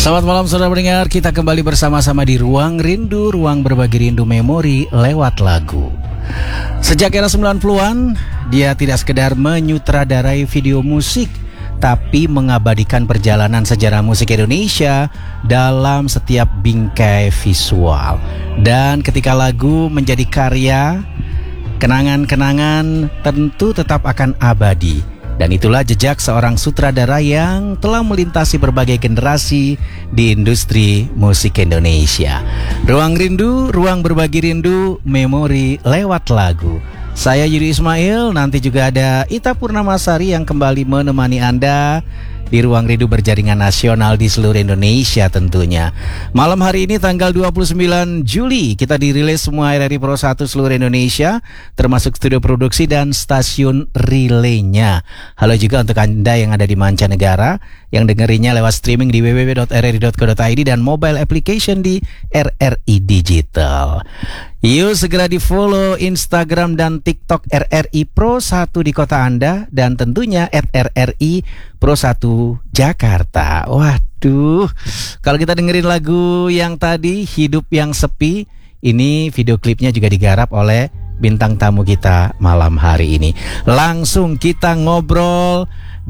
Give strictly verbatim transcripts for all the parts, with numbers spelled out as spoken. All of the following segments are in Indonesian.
Selamat malam saudara pendengar, kita kembali bersama-sama di Ruang Rindu, ruang berbagi rindu memori lewat lagu. Sejak era sembilan puluhan, dia tidak sekedar menyutradarai video musik, tapi mengabadikan perjalanan sejarah musik Indonesia dalam setiap bingkai visual. Dan ketika lagu menjadi karya, kenangan-kenangan tentu tetap akan abadi. Dan itulah jejak seorang sutradara yang telah melintasi berbagai generasi di industri musik Indonesia. Ruang Rindu, ruang berbagi rindu, memori lewat lagu. Saya Yudi Ismail, nanti juga ada Ita Purnamasari yang kembali menemani Anda di Ruang Rindu berjaringan nasional di seluruh Indonesia tentunya. Malam hari ini tanggal dua puluh sembilan Juli kita dirilis semua R R I Pro satu seluruh Indonesia, termasuk studio produksi dan stasiun relaynya. Halo juga untuk Anda yang ada di mancanegara, yang dengerinnya lewat streaming di w w w dot r r i dot co dot i d dan mobile application di R R I Digital. Yuk segera di follow Instagram dan TikTok R R I Pro satu di kota Anda, dan tentunya at R R I Pro satu Jakarta. Waduh, kalau kita dengerin lagu yang tadi, Hidup yang Sepi, ini video klipnya juga digarap oleh bintang tamu kita malam hari ini. Langsung kita ngobrol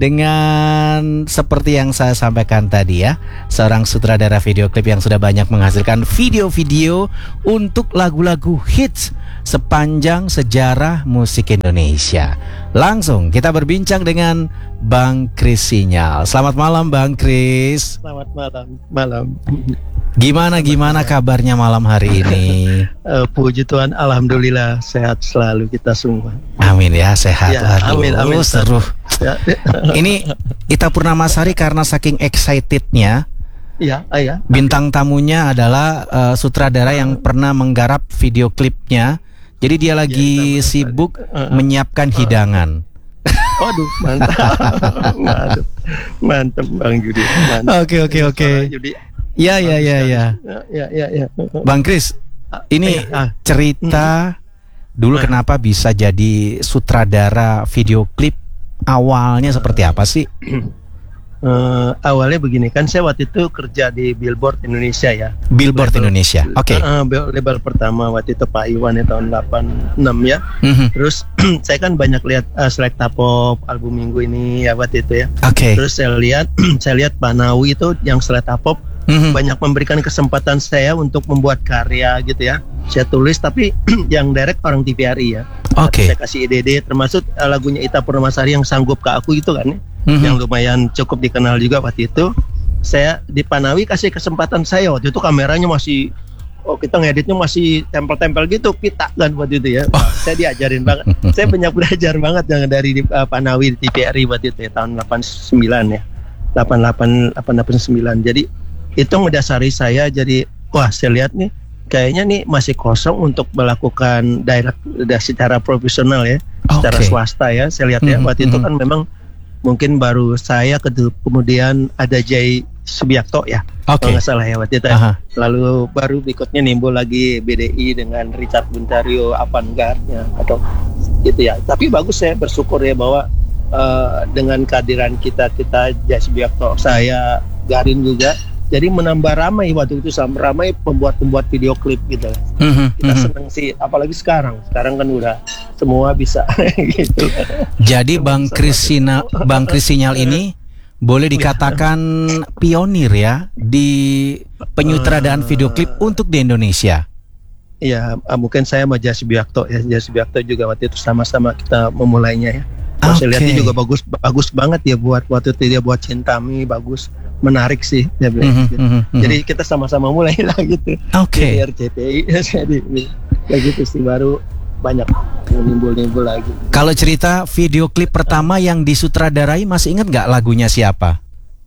dengan seperti yang saya sampaikan tadi ya, seorang sutradara video klip yang sudah banyak menghasilkan video-video untuk lagu-lagu hits sepanjang sejarah musik Indonesia. Langsung kita berbincang dengan Bang Kris Sinyal. Selamat malam Bang Kris. Selamat malam. Malam. Gimana gimana kabarnya malam hari ini? Uh, puji Tuhan, alhamdulillah sehat selalu kita semua. Amin ya, sehat. Ya, amin, amin. Seru. Ya. Ini Ita Purnamasari karena saking excitednya. Ya, uh, ya. Bintang tamunya adalah uh, sutradara yang pernah menggarap video klipnya. Jadi dia lagi ya, sibuk uh, uh, uh, menyiapkan hidangan. Waduh, mantap. mantap. Mantap Bang Yudi. Oke, oke, oke. Ya, ya, ya, ya. Ya, ya, ya. Bang Kris, ini cerita dulu kenapa bisa jadi sutradara video klip, awalnya seperti apa sih? Uh, awalnya begini, kan saya waktu itu kerja di Billboard Indonesia ya. Billboard label, Indonesia, oke. Okay. Uh, uh, label pertama waktu itu Pak Iwan ya, tahun delapan puluh enam ya. Mm-hmm. Terus saya kan banyak lihat uh, Selecta Pop album minggu ini ya waktu itu ya. Oke. Okay. Terus saya lihat, saya lihat Pak Nawi itu yang Selecta Pop mm-hmm. banyak memberikan kesempatan saya untuk membuat karya gitu ya. Saya tulis tapi yang direct orang T V R I ya. Oke. Okay. Saya kasih ide-ide, termasuk uh, lagunya Ita Purnamasari yang Sanggup ke Aku itu kan ya. Mm-hmm. Yang lumayan cukup dikenal juga waktu itu. Saya di Panawi kasih kesempatan saya waktu itu, kameranya masih, oh kita ngeditnya masih tempel-tempel gitu, pita kan waktu itu ya. Oh. Saya diajarin banget. Saya banyak belajar banget yang dari di, uh, Panawi di T V R I waktu itu ya, tahun delapan puluh sembilan ya. delapan puluh delapan, delapan puluh sembilan. Jadi itu mendasari saya jadi, wah saya lihat nih kayaknya nih masih kosong untuk melakukan direct secara profesional ya, okay. secara swasta ya. Saya lihat ya, mm-hmm. waktu itu kan memang mungkin baru saya, kemudian ada Jay Subiakto ya, okay. kalau nggak salah ya waktu itu. Uh-huh. Lalu baru berikutnya nimbul lagi B D I dengan Richard Buntario, Avantgarde-nya atau gitu ya. Tapi bagus, saya bersyukur ya bahwa uh, dengan kehadiran kita kita Jay Subiakto, saya Garin juga, jadi menambah ramai waktu itu, sama ramai pembuat-pembuat video klip gitu. Mm-hmm, kita mm-hmm. senang sih, apalagi sekarang. Sekarang kan udah semua bisa gitu. Jadi Bang Kris Sinyal, Bang Kris Sinyal ini boleh dikatakan pionir ya di penyutradaraan video klip untuk di Indonesia. Iya, mungkin saya sama Jay Subiakto ya. Jay Subiakto juga waktu itu sama-sama kita memulainya ya. Okay. Saya lihatnya juga bagus, bagus banget ya buat waktu itu dia buat Cintami, bagus, menarik sih dia bilang. Mm-hmm, gitu. Mm-hmm. Jadi kita sama-sama mulai lah gitu. Oke. Okay. R C T I jadi kayak gitu sih, baru banyak nimbul-nimbul lagi. Kalau cerita video klip pertama yang disutradarai, masih ingat nggak lagunya siapa?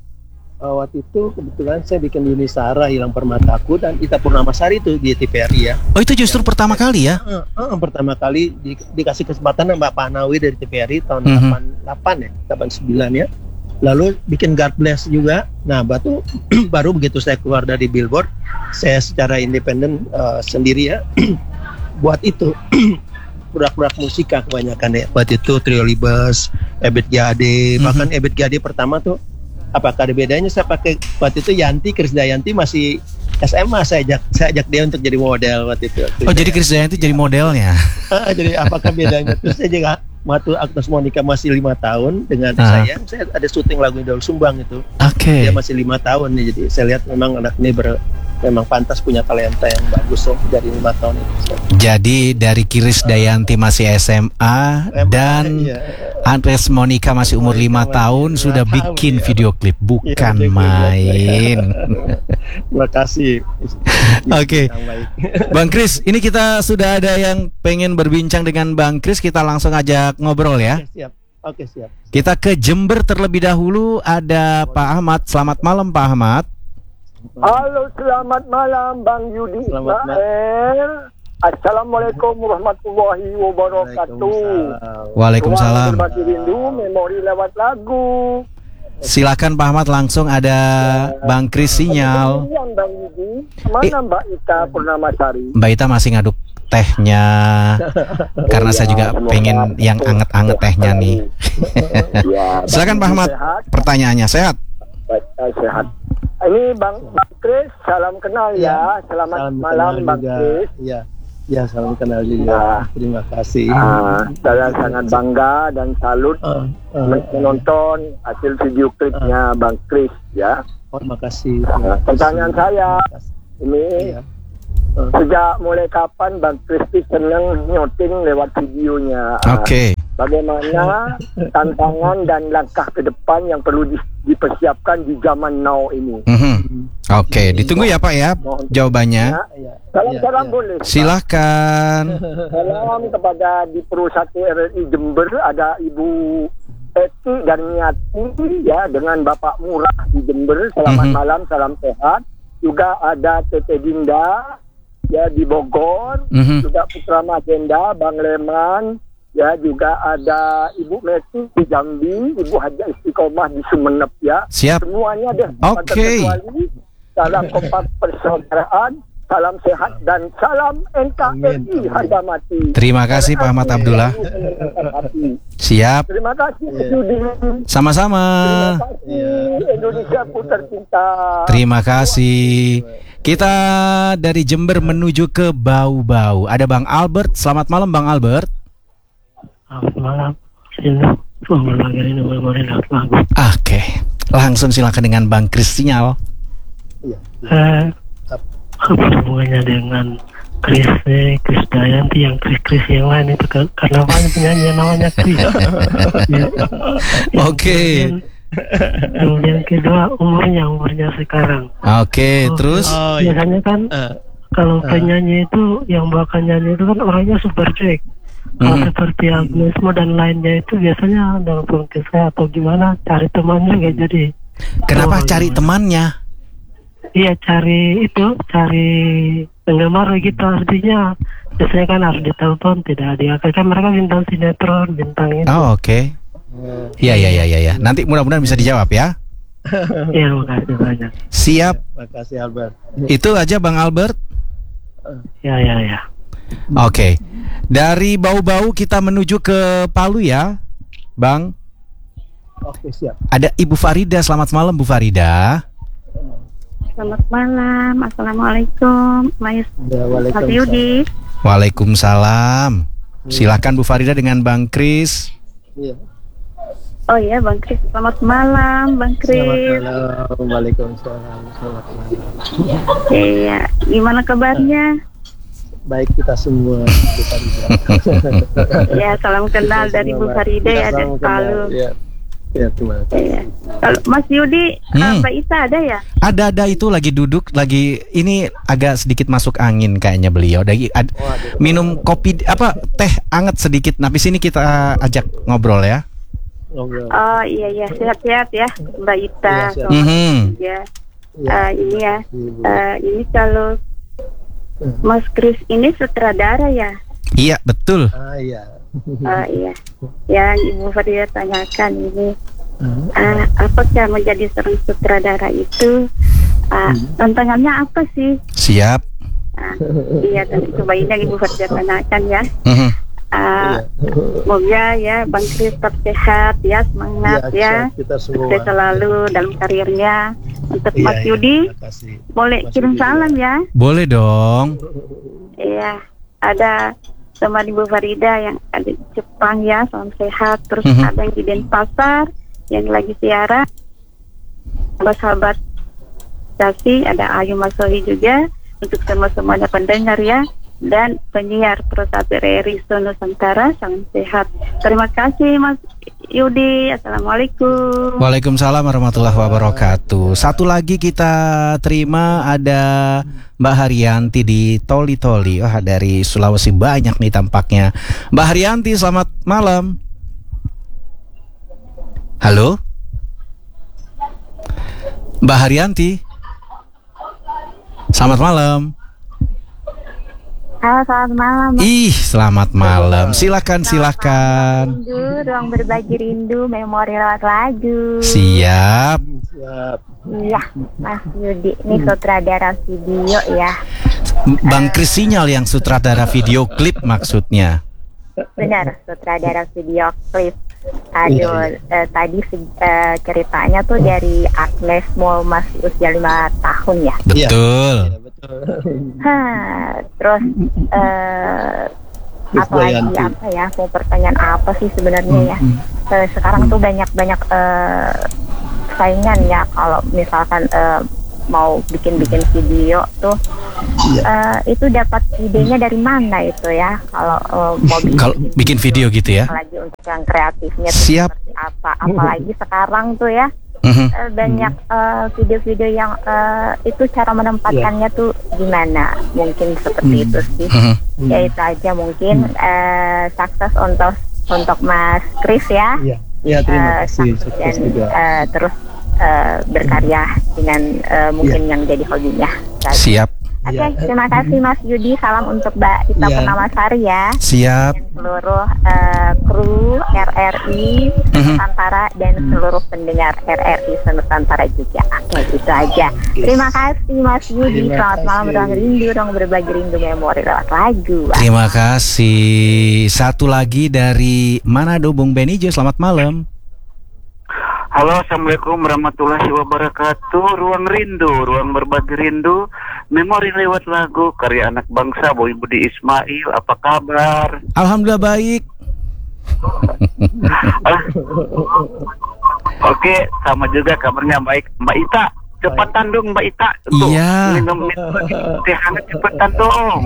Uh, waktu itu kebetulan saya bikin Yuni Sara, Hilang Permataku, dan Ita Purnamasari itu di T V R I ya. Oh itu justru yang pertama kali ya? Uh, uh, pertama kali di, dikasih kesempatan sama Pak Nawi dari T V R I tahun mm-hmm. delapan puluh delapan ya, delapan puluh sembilan ya. Lalu bikin God Bless juga. Nah batu baru begitu saya keluar dari Billboard, saya secara independen uh, sendiri ya buat itu produk-produk musika kebanyakan ya. Buat itu Trio Libes, Ebit G A D, mm-hmm. bahkan Ebit G A D pertama tuh apakah ada bedanya saya pakai waktu itu Yanti Krisdayanti masih S M A, saya ajak saya ajak dia untuk jadi model waktu itu. Oh jadi Krisdayanti jadi modelnya. Jadi apakah bedanya? Terus saya juga waktu Agnes Monica masih lima tahun dengan Ah. saya, saya ada syuting lagu Daul Sumbang itu. Oke. Dia masih lima tahun nih, jadi saya lihat memang anak ini ber, memang pantas punya talenta yang bagus ya dari lima tahun itu. Jadi dari Krisdayanti masih S M A dan Iya. Agnes Monica masih umur lima Monica tahun masih sudah lima tahun, bikin ya. video klip, bukan Iya, video klip. main. Terima kasih. Oke. Yang baik. Bang Kris, ini kita sudah ada yang pengen berbincang dengan Bang Kris, kita langsung ajak ngobrol ya. Oke, siap. Oke, siap. Kita ke Jember terlebih dahulu, ada Pak Ahmad. Selamat malam Pak Ahmad. Halo, selamat malam Bang Yudi Selamat Ismail. Assalamualaikum warahmatullahi wabarakatuh. Waalaikumsalam. Ruang Berbagi Rindu, memori lewat lagu. Silakan Pak Ahmad, langsung ada Bang Kris sinyal. Kemudian Bang Yudi, mana Mbak Ita Purnamasari? Mbak Ita masih ngaduk tehnya, karena saya juga Semoga pengen yang anget-anget tehnya nih. Ya, Silakan Pak Bang Ahmad, Yudi sehat? pertanyaannya sehat. Baik, eh, sehat. Ini Bang, Bang Kris, salam kenal ya. Selamat Salam malam kenal Bang juga. Kris. Iya. Ya, salam kenal juga. Ya. Terima kasih. Ah, saya sangat bangga dan salut Ah, ah, men- menonton hasil video klipnya Bang Kris ya. oh, terima kasih. Nah, pertanyaan saya ini Iya. sejak mulai kapan Bang Kris senang nyuting lewat videonya? Ah, Oke. Bagaimana tantangan dan langkah ke depan yang perlu di- dipersiapkan di zaman now ini? Mhm. Oke, ditunggu ya Pak ya jawabannya. Ya. Iya. Salam-salam Iya, boleh. Silahkan. Salam kepada di Pro satu R R I Jember, ada Ibu Eti dan Niati ya, dengan Bapak Murah di Jember. Selamat Mhm. malam, salam sehat. Juga ada Tete Dinda ya di Bogor, Mhm. juga Putra Magenda, Bang Leman, ya juga ada Ibu Meti di Jambi, Ibu Haja Istiqomah di Sumenep ya. Siap. Semuanya deh. Oke. tanpa terkecuali. Salam kompak persaudaraan, salam sehat dan salam N K R I harga mati. Terima kasih Pak Ahmad Abdullah. Siap. Terima kasih Iya. Yudi. Sama-sama. Terima kasih Indonesia ku tercinta. Terima kasih. Kita dari Jember menuju ke Bau-Bau. Ada Bang Albert. Selamat malam Bang Albert. Selamat malam. Ini ruang berbagi rindu memori lewat lagu. Oke. Langsung silakan dengan Bang Kris sinyal. Iya. Eh, apa hubungannya dengan Kris nih, Krisdayanti yang Kris-Kris yang lain itu kan? Karena banyak penyanyi yang namanya Kris. Ya. Oke. Kemudian, kemudian kedua umurnya umurnya sekarang. Oke, Oh, terus Oh, iya. Biasanya kan Ah, kalau Ah. penyanyi itu yang bawakan nyanyi itu kan orangnya super cuek. Kalau Mhm. seperti Agnes Mo dan lainnya itu biasanya dalam kisah atau gimana cari temannya nggak jadi. kenapa Oh, cari gimana? temannya? Iya cari itu cari penggemar gitu, artinya biasanya kan harus ditelepon tidak diangkat, kan mereka bintang sinetron bintang itu. Oh, oke. Iya, iya, iya, iya, ya. Nanti mudah-mudahan bisa dijawab ya. Iya, makasih banyak. Siap. Makasih Albert. Itu aja Bang Albert. Ya ya ya. Oke. Dari Bau-Bau kita menuju ke Palu ya, Bang. Oke, siap. Ada Ibu Farida. Selamat malam Bu Farida. Selamat malam, assalamualaikum, Mas Ya, Mas Yudi. Waalaikumsalam. Silakan Bu Farida dengan Bang Kris. Iya. Oh iya, Bang Kris, selamat malam, Bang Selamat Kris. malam. Waalaikumsalam. Selamat malam. Iya, gimana kabarnya? Baik kita semua. Bu Farida. Ya, salam kenal dari Bu Farida ya, dari Salam kenal. Palu. Iya. Ya, terima kasih. Iya. Kalau Mas Yudi, Hmm. Mbak Ita ada ya? Ada-ada itu lagi duduk, lagi ini agak sedikit masuk angin kayaknya beliau. Lagi ad- minum kopi apa teh anget sedikit. Nah, di sini kita ajak ngobrol ya. Ngobrol. Oh iya ya, sehat-sehat ya, Mbak Ita. Iya, sehat. Selamat Mhm. ya. Iya. Eh, ini ya, Ibu. eh, ini kalau Mas Kris ini sutradara ya? Iya, betul. Ah, iya. Oh iya, yang Ibu Farida tanyakan ini, uh, apakah menjadi seorang sutradara itu uh, tantangannya apa sih? Siap. Uh, iya, tentu coba ini yang Ibu Farida tanyakan ya. Mhm. Uh, semoga ya Bang Kris tetap sehat ya, semangat ya, ya. Kita semua sukses selalu dalam karirnya. Untuk Iya, Mas iya, Yudi, terima kasih. boleh Mas kirim Yudi salam ya. Boleh dong. Iya, ada teman Ibu Farida yang ada di Jepang ya, salam sehat. Terus Mhm. ada yang di Denpasar yang lagi siaran. Sahabat-sahabat Dasi, ada Ayu Masohi juga. Untuk semua-semuanya pendengar ya, dan penyiar Pro satu R R I Nusantara, salam sehat. Terima kasih Mas Yudi. Assalamualaikum. Waalaikumsalam warahmatullahi wabarakatuh. Satu lagi kita terima ada Mbak Haryanti di Toli Toli. Wah, dari Sulawesi banyak nih tampaknya. Mbak Haryanti, selamat malam. Halo? Mbak Haryanti. Selamat malam. Halo, selamat malam. Ih, selamat malam. Silakan, silakan. Rindu, ruang berbagi rindu, memori lewat lagu. Siap. Siap. Iya, Mas Yudi, ini sutradara video ya. Bang Kris Sinyal yang sutradara video klip maksudnya. Benar, sutradara video klip. Aduh, eh, tadi eh, ceritanya tuh dari Agnes Mo masih usia lima tahun ya. Betul. Ya, betul. Hah, terus eh, Miss apa lagi Dayanti. apa ya? Mau pertanyaan apa sih sebenarnya ya? Eh, sekarang tuh banyak-banyak eh, saingan ya kalau misalkan eh, mau bikin-bikin video tuh. Iya. Eh, itu dapat idenya dari mana itu ya? Kalau eh, mau bikin, Kalau bikin video gitu ya. lagi untuk yang kreatifnya tuh Siap. seperti apa? Apalagi sekarang tuh ya. Mhm. Eh, banyak eh, video-video yang eh, itu cara menempatkannya tuh gimana, mungkin seperti itu sih. Mhm. Ya itu aja mungkin eh, sukses untuk untuk Mas Kris ya. Iya. Ya, terima Eh, kasih. sukses Sukses dan juga. eh, terus eh, berkarya dengan eh, mungkin yang jadi hobinya. Siap. Oke, Iya. terima kasih Mas Yudi. Salam untuk Mbak Ita Iya. Purnamasari ya. Siap. Dan seluruh eh, kru R R I Nusantara dan seluruh pendengar R R I Nusantara juga. Oke, itu aja. Terima kasih Mas Yudi. Terima Selamat malam, kasih. ruang rindu, ruang berbagi rindu memori lewat lagu. Terima kasih. Satu lagi dari Manado, Bung Benijo. Selamat malam. Halo, assalamualaikum warahmatullahi wabarakatuh. Ruang rindu, ruang berbagi rindu, memori lewat lagu karya anak bangsa Boy Budi Ismail. Apa kabar? Alhamdulillah baik. Ah, Oke, sama juga kabarnya baik. Mbak Ita, cepatan dong Mbak Ita. Untuk Iya. minum teh hangat cepatan dong.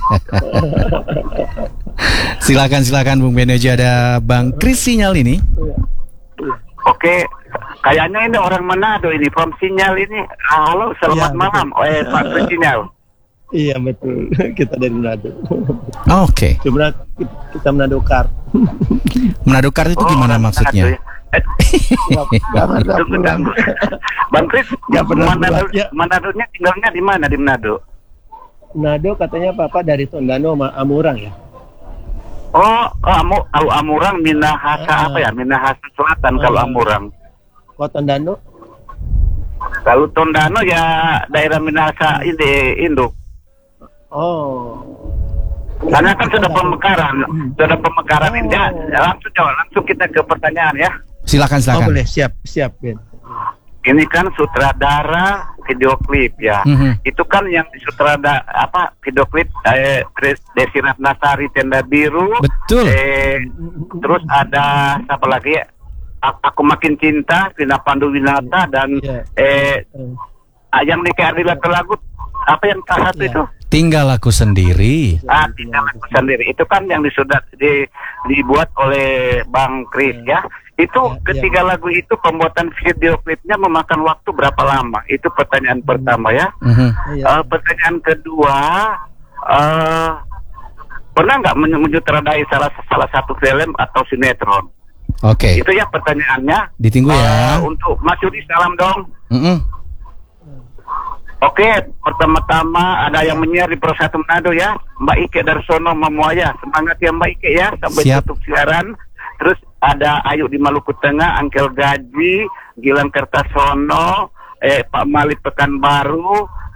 Silakan, silakan Bung Benijo. Ada Bang Kris Sinyal ini. Oke, kayaknya ini orang Manado ini, from Sinyal ini. Halo, selamat Iya, malam. Eh, Pak Kris Sinyal. Iya, betul. Kita dari Manado. Oke. Cuma kita Manado Kar. Manado Kart itu gimana orang maksudnya? Manado ya. Eh, Jangan tunggu, tunggu. Bang Kris, Nggak pernah Manado, pulang, ya. Manadonya tinggalnya di mana di Manado? Manado katanya Papa dari Tondano sama Amurang ya. Oh, oh Amu, kalau Amurang Minahasa Ah. apa ya? Minahasa Selatan kalau Ah. Amurang. Kok Tondano? Kalau Tondano ya daerah Minahasa ini Induk. Oh. Karena kan sudah pemekaran, sudah pemekaran Oh. ini. Ya, langsung jawab, langsung kita ke pertanyaan ya. Silakan, Oh, silakan. boleh, siap, siap, Ben. Ini kan sutradara video klip ya. Mhm. Itu kan yang sutradara apa video klip eh, Chris Desi Ratnasari Tenda Biru. Betul. Eh, terus ada siapa lagi ya? A- Aku Makin Cinta, Vina Pandu Winata dan Iya. eh Eh, ah, yang Nika Ardila Telagu apa yang salah satu Iya. itu? Tinggal aku sendiri. Ah, tinggal aku sendiri. Itu kan yang disudah di, dibuat oleh Bang Kris ya. Itu Ya, ketiga lagu itu pembuatan video klipnya memakan waktu berapa lama? Itu pertanyaan pertama ya. Mhm. iya. Eh, pertanyaan kedua, eh pernah nggak men- menyutradarai salah salah satu film atau sinetron? Oke. Itu ya pertanyaannya. Ditunggu ya. Eh, untuk Mas Yudi salam dong. Mhm. Oke, pertama-tama ada yang menyiar di Pro satu Manado ya, Mbak Ike Darsono Mamuaya. Semangat ya Mbak Ike ya, sampai Siap. tutup siaran. Terus ada Ayu di Maluku Tengah, Angkel Gaji, Gilang Kertasono, eh, Pak Malik Pekanbaru,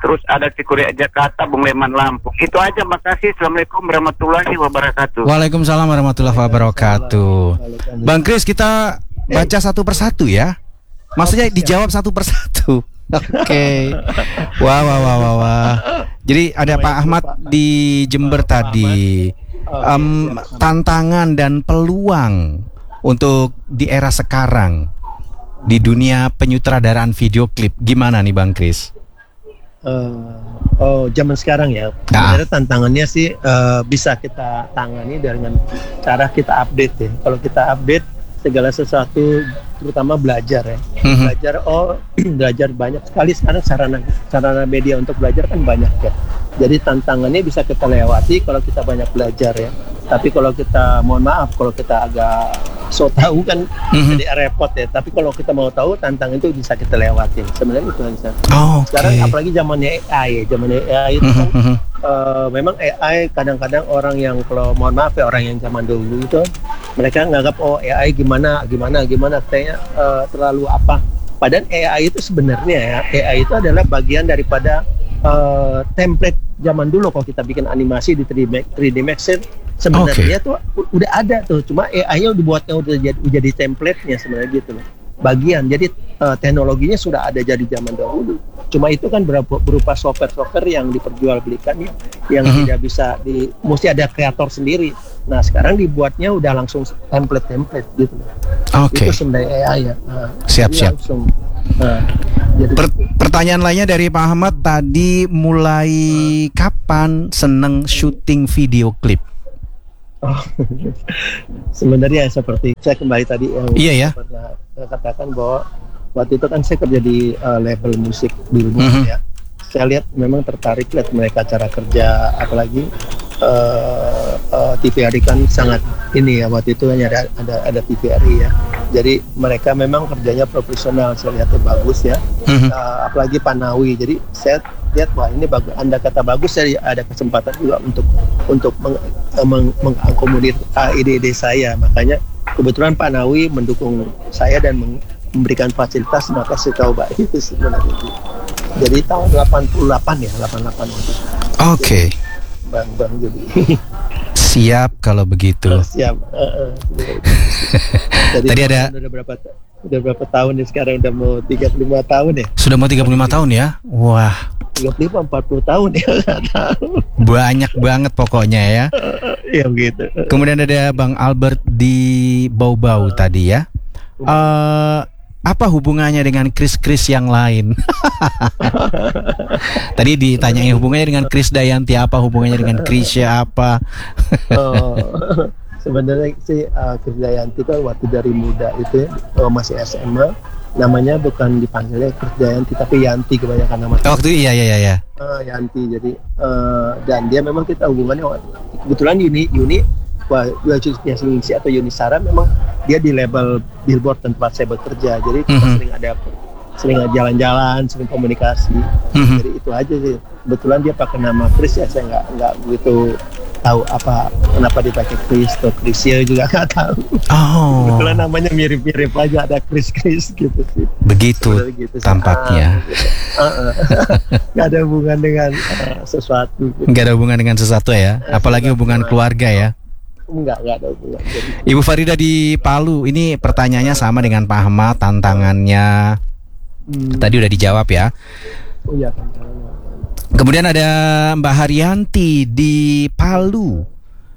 terus ada Cikuria Jakarta, Bung Leman Lampung. Itu aja, makasih. Assalamualaikum warahmatullahi wabarakatuh. Waalaikumsalam warahmatullahi wabarakatuh. Bang Kris, kita baca satu persatu ya. Maksudnya dijawab satu persatu. Oke. Okay. Wah, wah, wah, wah, wah. Jadi ada Pak Ahmad di Jember tadi. Um, tantangan dan peluang untuk di era sekarang di dunia penyutradaraan video klip, gimana nih Bang Kris? Uh, oh, zaman sekarang ya. Sebenarnya tantangannya sih uh, bisa kita tangani dengan cara kita update ya. Kalau kita update segala sesuatu, terutama belajar ya. Mm-hmm. Belajar, oh belajar banyak sekali sekarang sarana sarana media untuk belajar kan banyak ya. Jadi tantangannya bisa kita lewati kalau kita banyak belajar ya. Tapi kalau kita, mohon maaf, kalau kita agak so tahu kan mm-hmm. jadi repot ya. Tapi kalau kita mau tahu, tantangan itu bisa kita lewatin. Sebenarnya itu bisa. Oh, okay. Sekarang apalagi zamannya A I, zamannya A I itu kan mm-hmm. uh, memang A I kadang-kadang orang yang, kalau mohon maaf ya, orang yang zaman dulu itu mereka nganggap oh A I gimana, gimana, gimana, kayaknya uh, terlalu apa. Padahal A I itu sebenarnya ya, A I itu adalah bagian daripada uh, template zaman dulu. Kalau kita bikin animasi di three D Max sebenarnya okay. tuh udah ada tuh, cuma A I-nya dibuatnya udah jadi, udah jadi template-nya sebenarnya gitu loh. Bagian, jadi uh, teknologinya sudah ada jadi zaman dahulu. Cuma itu kan berupa, berupa software-software yang diperjualbelikan ya, yang uh-huh. tidak bisa di, mesti ada kreator sendiri. Nah sekarang dibuatnya udah langsung template-template gitu loh. Oke. Okay. Itu sebenarnya A I ya. Nah, siap-siap. Langsung, nah, jadi per- pertanyaan lainnya dari Pak Ahmad tadi, mulai uh. kapan seneng syuting video klip? Oh, sebenarnya seperti saya kembali tadi yang iya ya. pernah katakan bahwa waktu itu kan saya kerja di uh, label musik Billboard mm-hmm. ya. Saya lihat memang tertarik lihat mereka cara kerja, apalagi uh, uh, T V R I kan sangat ini ya, waktu itu hanya ada ada, ada T V R I ya. Jadi mereka memang kerjanya profesional, saya lihatnya bagus ya. Mm-hmm. Uh, apalagi Panawi. Jadi saya lihat wah ini bagus, Anda kata bagus, saya ada kesempatan juga untuk untuk meng, meng, mengakomodir uh, ide-ide saya. Makanya kebetulan Pak Nawi mendukung saya dan meng, memberikan fasilitas, maka saya coba itu sebenarnya. Jadi tahun delapan puluh delapan ya, delapan puluh delapan itu. Oke. Okay. Bang Bang jadi. Siap kalau begitu. Oh, siap. Uh, uh, Jadi tadi ada udah berapa udah berapa tahun nih sekarang, udah mau tiga puluh lima tahun ya? Sudah mau tiga puluh lima tahun ya? Wah. tiga puluh lima empat puluh tahun ya, enggak tahu. Banyak banget pokoknya ya. Iya begitu. Kemudian ada Bang Albert di Bau-Bau uh, tadi ya. Uh, apa hubungannya dengan Kris-Kris yang lain? Tadi ditanyain hubungannya dengan Kris Dayanti, apa hubungannya dengan Krisya apa? Oh, sebenarnya sih uh, Kris Dayanti kan waktu dari muda itu uh, masih S M A, namanya bukan dipanggilnya Kris Dayanti tapi Yanti kebanyakan nama. Oh, waktu iya iya iya. Uh, Yanti, jadi uh, dan dia memang kita hubungannya kebetulan Yuni Yuni wah Yuni Singsi atau Yuni Sara memang dia di label Billboard tempat saya bekerja, jadi kita mm-hmm. sering ada sering jalan-jalan, sering komunikasi. Mm-hmm. Jadi itu aja sih. Kebetulan dia pakai nama Kris ya, saya nggak nggak begitu tahu apa kenapa dipakai Kris atau Krisya juga nggak tahu. Oh. Kebetulan namanya mirip-mirip aja, ada Kris-Kris gitu sih. Begitu gitu, tampaknya. Ah, gitu. uh-uh. Nggak ada hubungan dengan uh, sesuatu. Gitu. Nggak ada hubungan dengan sesuatu ya, apalagi hubungan keluarga ya. Enggak, enggak ada hubungan. Jadi, Ibu Farida di Palu, ini pertanyaannya sama dengan Pak Ahmad, tantangannya hmm. tadi udah dijawab ya. Oh iya, tantangannya. Kemudian ada Mbak Haryanti di Palu.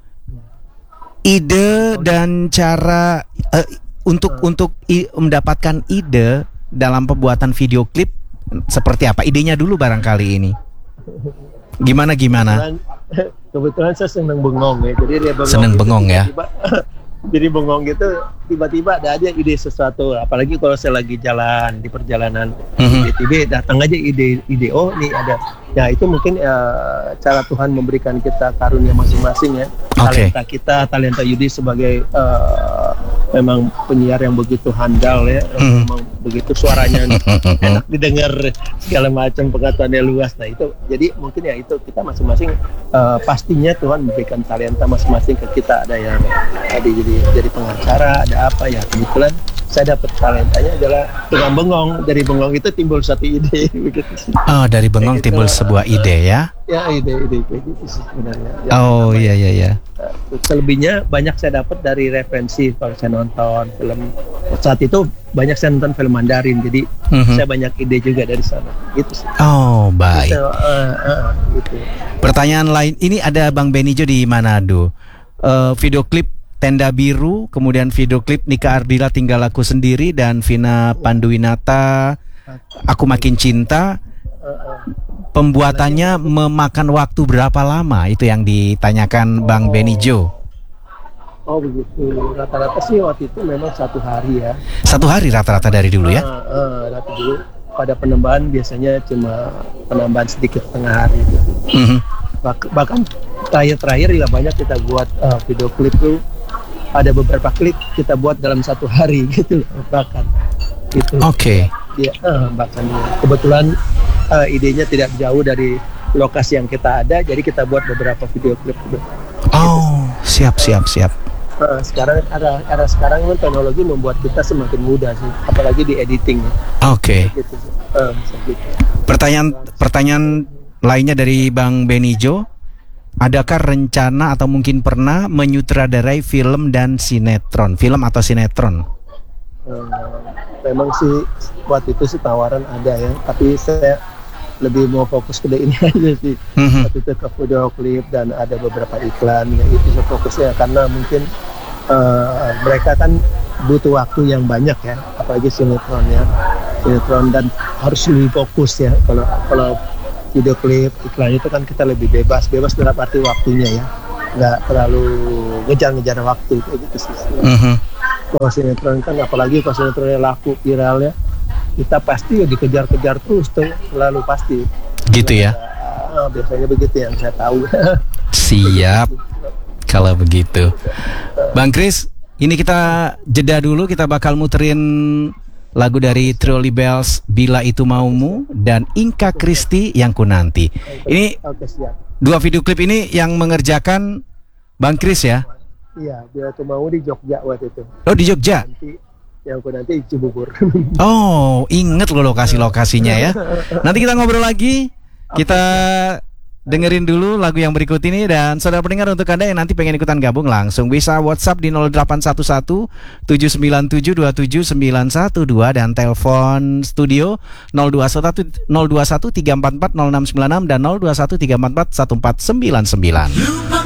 Ide dan cara uh, untuk uh. untuk i, mendapatkan ide dalam pembuatan video klip seperti apa? Idenya dulu barangkali ini. Gimana gimana? Kebetulan, kebetulan saya seneng bengong ya, jadi dia bengong. Seneng gitu, bengong ya. Jadi bengong gitu, tiba-tiba ada aja ide sesuatu. Apalagi kalau saya lagi jalan di perjalanan, mm-hmm. tiba-tiba datang aja ide, ide oh nih ada. Ya itu mungkin uh, cara Tuhan memberikan kita karunia masing-masing ya. Okay. Talenta kita, talenta Yudi sebagai uh, memang penyiar yang begitu handal ya, mm. memang begitu suaranya enak didengar, segala macam pengetahuannya luas. Nah itu, jadi mungkin ya itu kita masing-masing uh, pastinya Tuhan memberikan talenta masing-masing ke kita. Ada yang ada jadi jadi pengacara, ada apa ya, kebetulan saya dapat talentanya adalah tukang bengong. Dari bengong itu timbul satu ide begitu sih. Oh, dari bengong Kayak timbul gitu. sebuah ide ya. Ya ide-ide kayak gitu sih sebenarnya. Ya, Oh apa iya ya. iya iya. Nah, selebihnya banyak saya dapat dari referensi kalau saya nonton film. Saat itu banyak saya nonton film Mandarin, jadi Mhm. saya banyak ide juga dari sana. Gitu sih. Oh baik. So, uh, uh, gitu. Pertanyaan lain, ini ada Bang Benijo di Manado. Eh, video klip Tenda Biru, kemudian video klip Nika Ardila Tinggal Aku Sendiri, dan Vina Panduwinata Aku Makin Cinta. Uh, uh. Pembuatannya memakan waktu berapa lama? Itu yang ditanyakan Bang Benijo. Oh begitu. Rata-rata sih waktu itu memang satu hari ya. Satu hari rata-rata dari dulu ya? Uh, uh, rata dulu. Pada penambahan biasanya cuma penambahan sedikit setengah hari. Gitu. Mhm. Bak- bahkan terakhir-terakhir juga banyak kita buat uh, video klip tuh, ada beberapa klip kita buat dalam satu hari gitu loh, bahkan gitu. Oke. Ya, uh, bahkan kebetulan uh, idenya tidak jauh dari lokasi yang kita ada, jadi kita buat beberapa video klip gitu. Oh, siap siap siap. Uh, sekarang era, era sekarang kan teknologi membuat kita semakin mudah sih, apalagi di editing Oke. gitu. Uh, gitu. Pertanyaan pertanyaan lainnya dari Bang Benijo, adakah rencana atau mungkin pernah menyutradarai film dan sinetron, film atau sinetron? Uh, memang sih waktu itu sih tawaran ada ya, tapi saya lebih mau fokus ke ini aja sih. Mhm. Waktu itu ke video klip dan ada beberapa iklan ya, itu sih fokusnya, karena mungkin uh, mereka kan butuh waktu yang banyak ya, apalagi sinetron ya, sinetron, dan harus lebih fokus ya. Kalau kalau video klip iklan itu kan kita lebih bebas, bebas dalam arti waktunya ya, nggak terlalu ngejar-ngejar waktu kayak gitu sih. Mhm. Kalau sinetron kan, apalagi kalau sinetronnya laku viral ya, kita pasti ya dikejar-kejar terus tuh, selalu pasti. Gitu ya. Ah, biasanya begitu yang saya tahu. Siap. Kalau begitu, Bang Kris, ini kita jeda dulu, kita bakal muterin lagu dari Trio Libels, Bila Itu Maumu, dan Inka Kristi, Yang Ku Nanti. Ini Oke, siap. dua video klip ini yang mengerjakan Bang Kris ya? Iya, Bila Itu Mau di Jogja waktu itu. Oh, di Jogja. Nanti yang ku nanti di Cibubur. Oh, inget loh lokasi-lokasinya ya. Nanti kita ngobrol lagi. Kita dengerin dulu lagu yang berikut ini. Dan saudara pendengar, untuk Anda yang nanti pengen ikutan gabung, langsung bisa WhatsApp di nol delapan satu satu tujuh sembilan tujuh dua tujuh sembilan satu dua, dan telepon studio nol dua satu tiga empat empat nol enam sembilan enam dan nol dua satu tiga empat empat satu empat sembilan sembilan.